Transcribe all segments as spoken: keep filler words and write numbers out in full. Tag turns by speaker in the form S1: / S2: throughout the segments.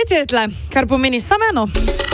S1: Poletje je tle, kar pomeni samo eno.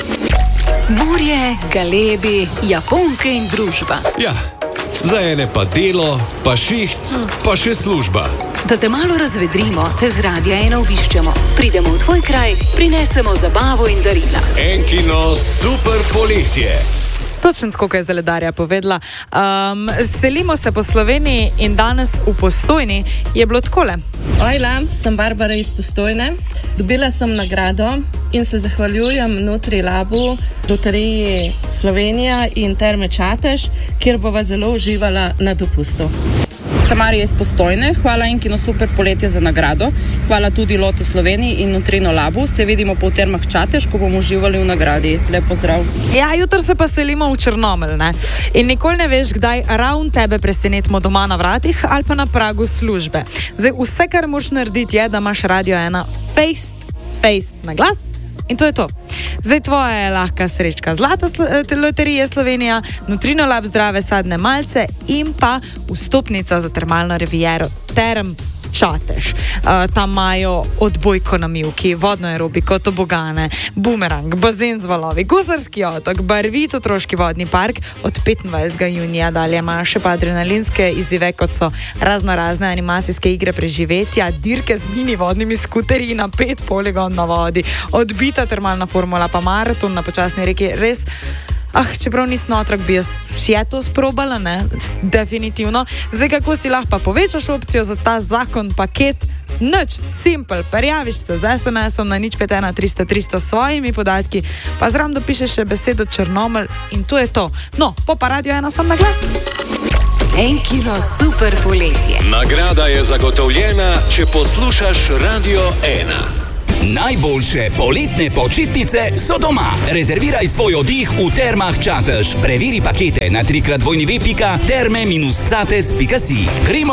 S2: Morje, galebi, Japonke in družba.
S3: Ja, za ene pa delo, pa šiht, pa še služba.
S2: Da te malo razvedrimo, te z Radia ena obiščemo. Pridemo v tvoj kraj, prinesemo zabavo in darila.
S3: Enkino super poletje.
S1: Točno tako, kot je Zeledarja povedala. Um, selimo se po Sloveniji in danes v Postojni je bilo takole.
S4: Ojla, sem Barbara iz Postojne. Dobila sem nagrado in se zahvaljujem Nutrilabu, Loteriji Slovenija in Terme Čatež, kjer bova zelo uživala na dopustu.
S5: Marija iz Postojne, hvala Enkino super poletje za nagrado, hvala tudi Loto Sloveniji in Nutrino Labu, se vidimo po Termah Čatež, ko bomo uživali v nagradi. Lep pozdrav.
S1: Ja, jutro se pa selimo v Črnomelj, ne? In nikoli ne veš, kdaj ravno tebe presenetimo doma na vratih ali pa na pragu službe. Zdaj, vse, kar moraš narediti, je, da imaš Radio ena face face na glas in to je to. Zdaj tvoja je lahka srečka Zlata loterije Slovenija, Nutrino Lab zdrave sadne malce in pa vstopnica za termalno riviero Term Čatež. Uh, tam imajo odbojko na mivki, vodno aerobiko, tobogane, bumerang, bazen z valovi, gusarski otok, barvit otroški vodni park. Od petindvajsetega junija dalje imajo še pa adrenalinske izzive, kot so razno razne animacijske igre preživetja, dirke z mini vodnimi skuterji na pet poligon na vodi, odbita termalna formula, pa maraton na počasni reki. Res, ah, čeprav nisem otrok, bi jaz še to sprobala, ne? Definitivno. Zdaj, kako si lahko povečaš opcijo za ta zakon paket? Nič, simpel, prijaviš se z es em esom na nič pet ena tristo tristo s svojimi podatki, pa zraven dopišeš še besedo Črnomelj in to je to. No, po pa Radio ena sam na glas.
S2: Enkino super poletje.
S3: Nagrada je zagotovljena, če poslušaš Radio ena.
S6: Najboljše poletne počitnice so doma. Rezerviraj svoj oddih v Termah Čatež. Preveri pakete na trikrat dvojni ve pika terme minus cates pika si. Gremo